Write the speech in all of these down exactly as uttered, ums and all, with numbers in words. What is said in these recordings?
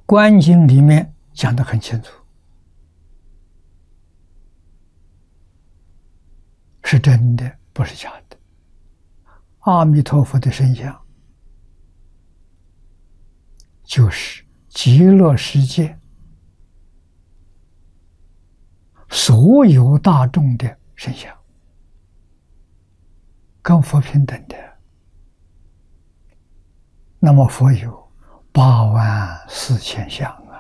观经里面讲得很清楚，是真的，不是假的。阿弥陀佛的身相，就是极乐世界所有大众的身相，跟佛平等的。那么佛有八万四千相啊，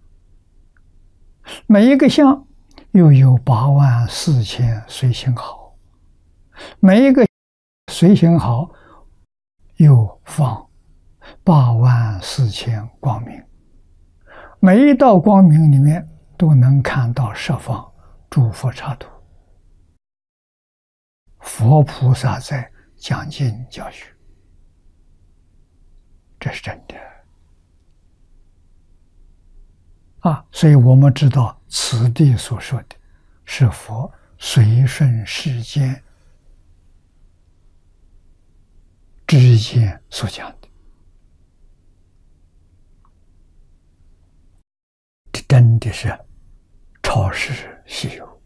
每一个相又有八万四千随行好，每一个随行好又放八万四千光明，每一道光明里面都能看到十方诸佛刹土，佛菩萨在讲经教学，这是真的啊！所以我们知道此地所说的是佛随顺世间之间所讲的，这真的是超世稀有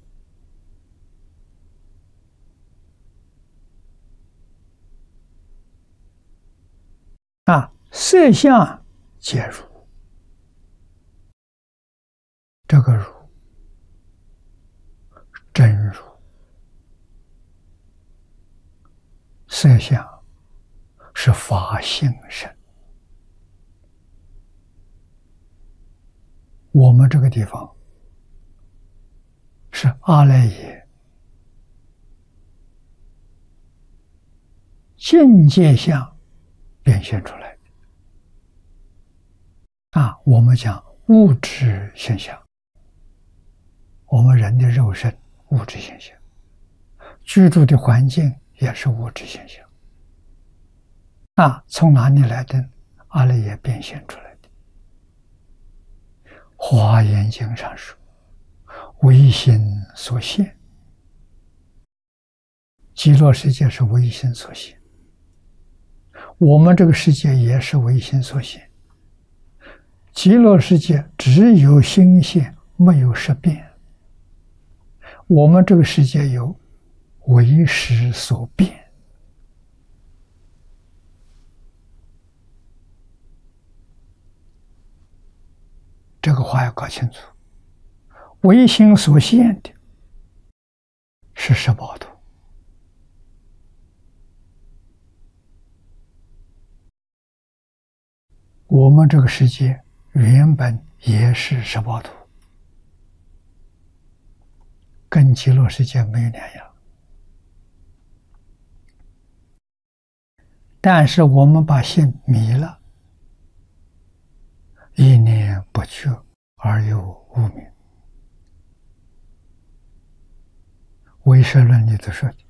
啊！色相皆如，这个如真如，色相是法性身。我们这个地方是阿赖耶境界相变现出来的啊！我们讲物质现象，我们人的肉身物质现象，居住的环境也是物质现象啊！从哪里来的？阿赖耶变现出来的。华严经上说，唯心所现，极乐世界是唯心所现，我们这个世界也是唯心所现。极乐世界只有心现，没有识变，我们这个世界有唯识所变。这个话要搞清楚，唯心所现的是十八图，我们这个世界原本也是十八图，跟极乐世界没有两样，但是我们把心迷了，一念不觉而有无明。唯识论里头说的，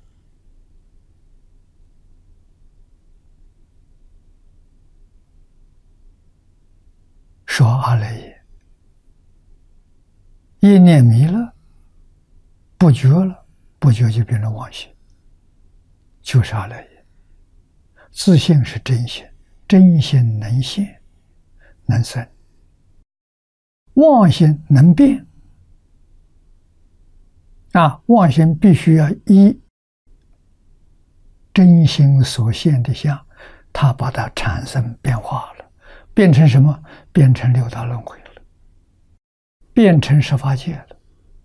说阿赖耶一念迷了，不觉了，不觉就变成妄心，就是阿赖耶。自性是真心，真心能现能生，妄心能变啊！妄心必须要依真心所现的相，它把它产生变化了，变成什么？变成六道轮回了，变成十法界了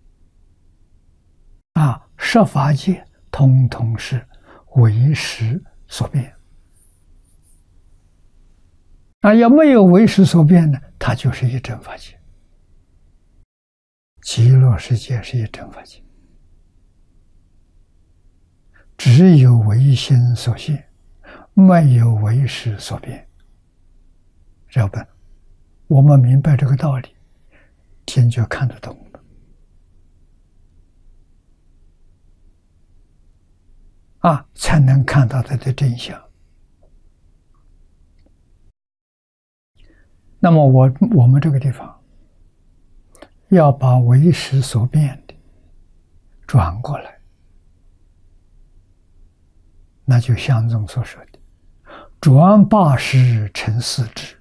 啊！十法界通通是唯识所变啊！要没有唯识所变呢，它就是一真法界。极乐世界是一真法界，只有唯心所现，没有唯识所变。要不我们明白这个道理，天就看得懂了啊，才能看到它的真相。那么我我们这个地方要把唯识所变的转过来，那就像中所说的，转八识成四智。